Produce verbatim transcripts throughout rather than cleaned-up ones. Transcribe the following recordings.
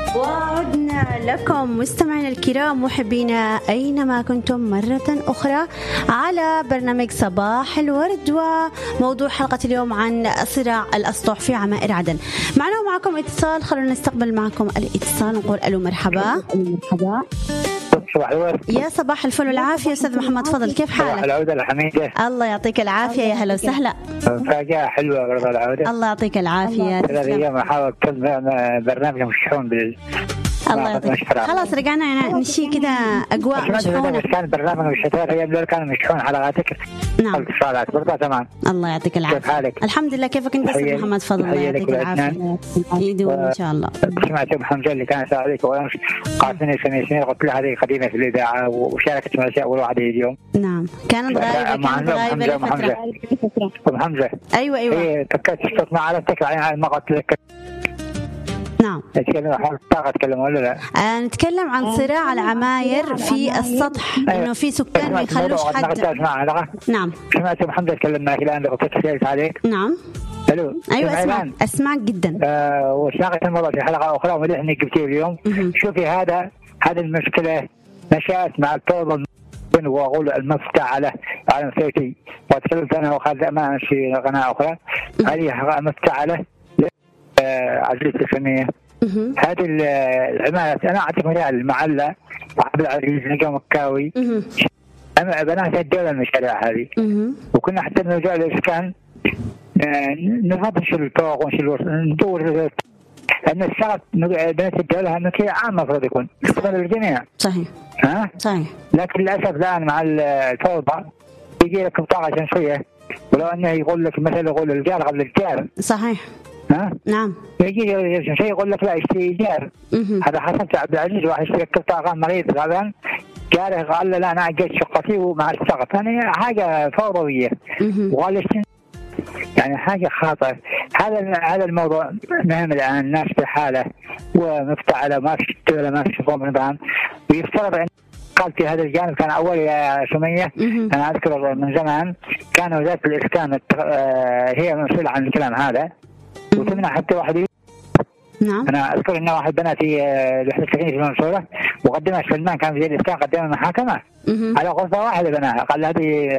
وعدنا لكم مستمعينا الكرام محبينا أينما كنتم مرة أخرى على برنامج صباح الورد، وموضوع حلقة اليوم عن صراع الأسطح في عمائر عدن. معنا ومعكم اتصال، خلونا نستقبل معكم الاتصال ونقول ألو مرحبا. مرحبا صباح الورد. يا صباح الفل والعافية أستاذ محمد، فضل كيف حالك؟ صباح العودة الحميدة. الله يعطيك العافية، يا هلا وسهلا. مفاجأة حلوة برضه العودة. الله يعطيك العافية. ثلاث أيام أحاول برنامج مشحون بال الله يعطيك. خلاص رجعنا يعني نشي كده أجواء مشحونة. كان برنامج الشتاء أيام دول كان مشحون حلقاتك. نعم. الاتصالات برضه تمام. الله يعطيك العافية. كيف حالك؟ الحمد لله، كيفك أنت أستاذ محمد؟ فضل الله يعطيك العافية. يدوم إن شاء الله. سمعت محمد اللي كانت عليك وأنا قاسني سنة سنين قلت لها هذه قديمة في الإذاعة وشاركت مع أول واحد اليوم. نعم كانت غايبة كانت غايبة لفترة. أم حمزة. أيوة أيوة. هي تكلت الصوت ما عرفتك يعني ما قلت لك. نعم. نتكلم عن طاقة تكلم ولا لا؟ آه نتكلم عن صراع العماير في السطح، إنه في سكان ما يخلوش حد. نعم. سمعت محمد تكلم معك الآن قلت عليك. نعم. ألو. أيوة أسمع أسمعك جدا. آه وساقت الموضوع في حلقة أخرى ومدحني قبتي اليوم. شوفي هذا هذه المشكلة نشأت مع الطوبة وأقول المفتعلة على مسيتي وتكلمت أنا وخالد أمان في قناة أخرى. هذه مفتعلة عزيز السمية. هذه العمارة أنا أعطيك مثال المعلة عبد العزيز نجا مكاوي بنات الدولة المشاريع هذه، وكنا حتى نرجع للإسكان نفتش الطوق ونشيل ندور أن الشغف بنات الدولة هم كي عام مفروض يكون يستقبل الجميع. صحيح. ها؟ صحيح. لكن للأسف الآن مع الفوضى يجي لك بطاقة جنسية، ولو أنه يقول لك مثلا يقول الجار قبل الجار. صحيح. ها؟ نعم. يجي شيء يقول لك لا اشتري ايجار. هذا حصل عبد العزيز واحد اشتري طاقه مريض غالبا جاره قال له لا انا اجيت شقتي ومع السقف، يعني حاجه فوضويه وقال يعني حاجه خاطئه. هذا هذا الموضوع مهم الان، الناس في حاله ومفتعله ما في ولا ما في نظام نظام، ويفترض ان قال في هذا الجانب كان اول يا سميه انا اذكر من زمان كان وزاره الاسكان هي مسؤوله عن الكلام هذا وتمنع حتى واحد. نعم. أنا أذكر إن واحد بناتي لوحدة سكنية في المنصورة وقدمها سلمان كان في الإسكان قدمها المحاكمة على غرفة واحدة بناها، قال هذه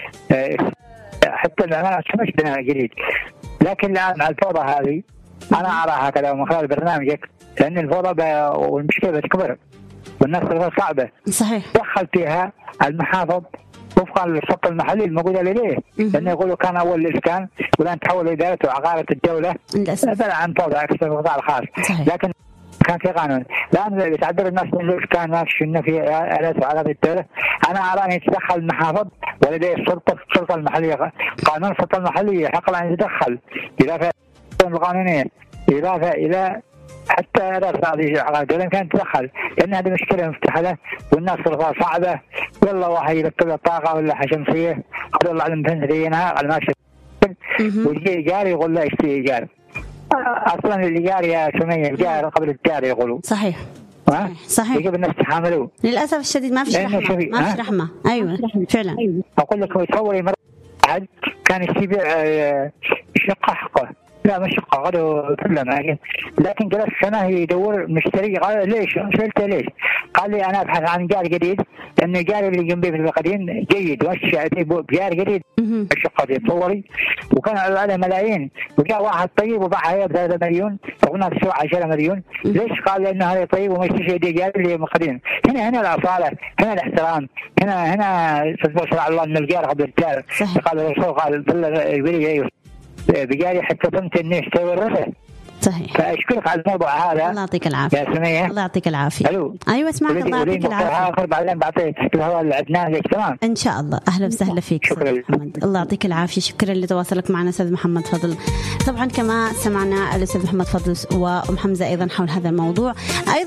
حتى العمارة مش بناء جديد. لكن الآن مع الفوضى هذه أنا أراها هكذا من خلال برنامجك، لأن الفوضى والمشكلة بتكبر والناس صعبة. صحيح. دخل فيها المحافظ وفقا للخطة المحلية الموجودة لديه، لأنه يقولوا كان أول الإسكان والآن تحول إدارة وعقارة الدولة بدل عن فوضى أكثر من القطاع الخاص. لكن كان في قانون الآن يتعذر الناس من الإسكان ما في شنو في آلات وعقارة الدولة. أنا أرى أن يتدخل المحافظ ولديه السلطة السلطة المحلية، قانون السلطة المحلية حق أن يتدخل إضافة القانونية إضافة إلى حتى هذا هذه عقارة كانت تدخل، لأن هذه مشكلة مفتعلة والناس صرفها صعبة. يلا واحد يركب طاقة ولا حشمسية قال الله علم فين زينها على ما شفت ويجي إيجار يقول لا اشتري إيجار. أصلا الإيجار يا سمية الإيجار قبل الجار يقولوا. صحيح. صحيح. صحيح. يجب الناس تحاملوا. للأسف الشديد ما في رحمة. ما في رحمة. أيوة فعلا. أقول لك تصوري مرة واحد كان يبيع شقة حقه، لا مش شقة غدو كلها، لكن جلس سنة يدور مشتري. قال ليش؟ سألته ليش؟ قال لي أنا أبحث عن جار جديد، لأن الجار اللي جنبي في القديم جيد وش جار جديد الشقة دي تصوري، وكان على ملايين وجاء واحد طيب وباعها بثلاثة مليون وقلنا تسوى عشرة مليون. ليش؟ قال لأنه هذا طيب وما يشتري جار اللي قديم. هنا هنا الأصالة، هنا الاحترام، هنا هنا تذكر شرع الله أن الجار قبل الجار. قال الرسول قال بالله بجاري حتى تمت الناس تورثه. صحيح. فأشكرك على الموضوع هذا. الله يعطيك العافية. يا سمية. الله يعطيك العافية. ألو. أيوة اسمعك. الله يعطيك العافية. آخر بعدين بعطيك الهواء العدنان ليش تمام. إن شاء الله. أهلا وسهلا فيك. شكرا محمد. الله يعطيك العافية. شكرا لتواصلك معنا أستاذ محمد فضل. طبعا كما سمعنا الأستاذ محمد فضل وأم حمزة أيضا حول هذا الموضوع. أيضا